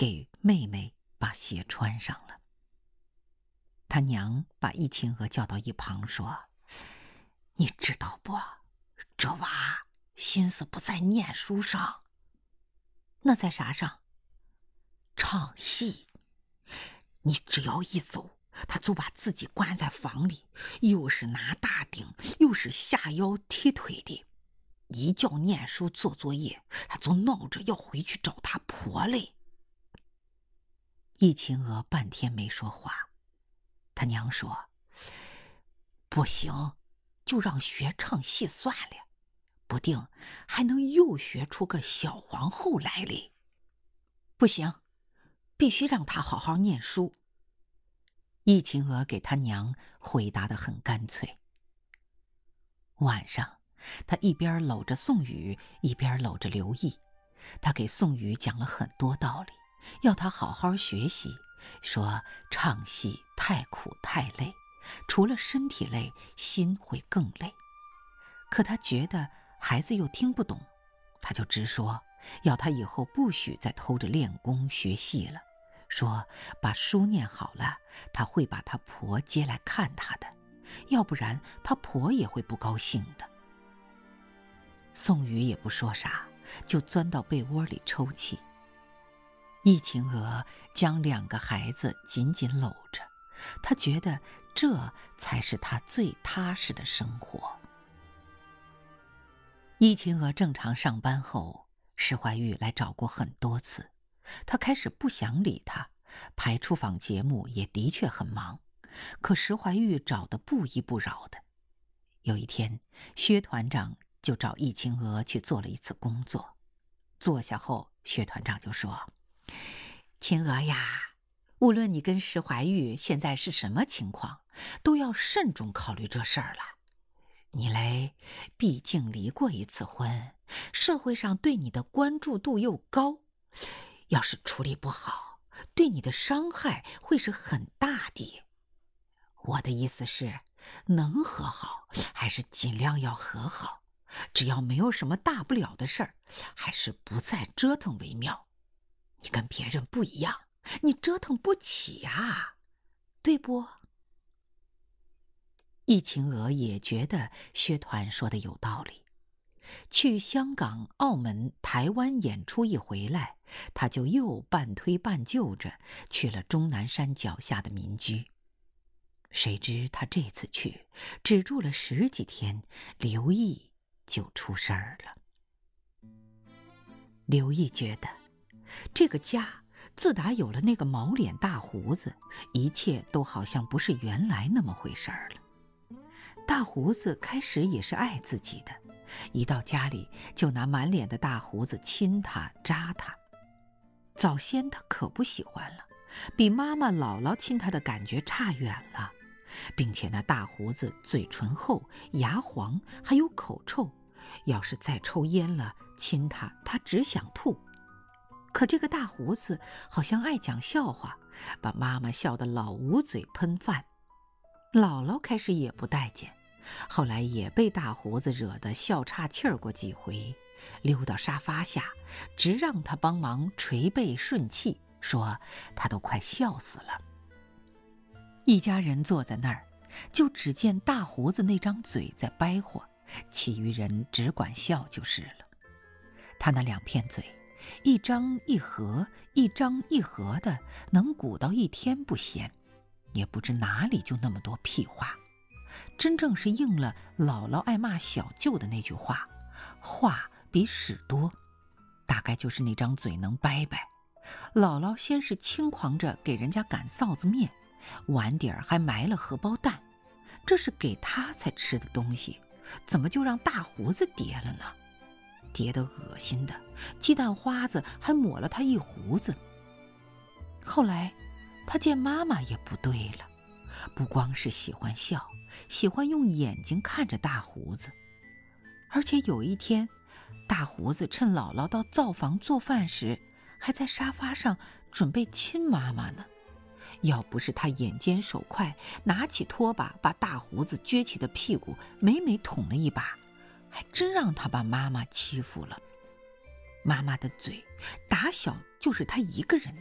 给妹妹把鞋穿上了。他娘把易秦娥叫到一旁说：“你知道不，这娃心思不在念书上，那在啥上？唱戏。你只要一走，他就把自己关在房里，又是拿大顶，又是下腰踢腿的。一叫念书做作业，他就闹着要回去找他婆嘞。”易秦娥半天没说话。他娘说：“不行，就让学唱戏算了，不定还能又学出个小皇后来嘞。不行，必须让他好好念书。”易秦娥给他娘回答得很干脆。晚上，他一边搂着宋宇，一边搂着刘毅。他给宋宇讲了很多道理，要他好好学习，说唱戏太苦太累，除了身体累，心会更累。可他觉得孩子又听不懂，他就直说要他以后不许再偷着练功学戏了，说把书念好了，他会把他婆接来看他的，要不然他婆也会不高兴的。宋宇也不说啥，就钻到被窝里抽泣。易秦娥将2个孩子紧紧搂着，她觉得这才是她最踏实的生活。易秦娥正常上班后，施怀玉来找过很多次，她开始不想理她，排出访节目也的确很忙，可施怀玉找得不依不饶的。有一天，薛团长就找易秦娥去做了一次工作。坐下后，薛团长就说：“秦娥呀，无论你跟施怀玉现在是什么情况，都要慎重考虑这事儿了。你嘞，毕竟离过一次婚，社会上对你的关注度又高，要是处理不好，对你的伤害会是很大的。我的意思是，能和好还是尽量要和好，只要没有什么大不了的事儿，还是不再折腾为妙。你跟别人不一样，你折腾不起呀，对不？”易秦娥也觉得薛团说的有道理。去香港、澳门、台湾演出一回来，他就又半推半就着去了终南山脚下的民居。谁知他这次去只住了10几天，刘毅就出事儿了。刘毅觉得这个家自打有了那个毛脸大胡子，一切都好像不是原来那么回事儿了。大胡子开始也是爱自己的，一到家里就拿满脸的大胡子亲他扎他。早先他可不喜欢了，比妈妈姥姥亲他的感觉差远了，并且那大胡子嘴唇厚，牙黄，还有口臭，要是再抽烟了亲他，他只想吐。可这个大胡子好像爱讲笑话，把妈妈笑得老捂嘴喷饭。姥姥开始也不待见，后来也被大胡子惹得笑岔气儿过几回，溜到沙发下，直让他帮忙捶背顺气，说他都快笑死了。一家人坐在那儿，就只见大胡子那张嘴在掰活，其余人只管笑就是了。他那2片嘴，一张一合，一张一合的，能鼓捣1天不闲，也不知哪里就那么多屁话。真正是应了姥姥爱骂小舅的那句话，话比屎多，大概就是那张嘴能掰掰。姥姥先是轻狂着给人家擀臊子面，晚点还埋了荷包蛋，这是给他才吃的东西，怎么就让大胡子叠了呢？叠得恶心的，鸡蛋花子还抹了他一胡子。后来他见妈妈也不对了，不光是喜欢笑，喜欢用眼睛看着大胡子。而且有一天，大胡子趁姥姥到灶房做饭时，还在沙发上准备亲妈妈呢。要不是他眼尖手快，拿起拖把把大胡子撅起的屁股每每捅了一把，还真让他把妈妈欺负了。妈妈的嘴打小就是他一个人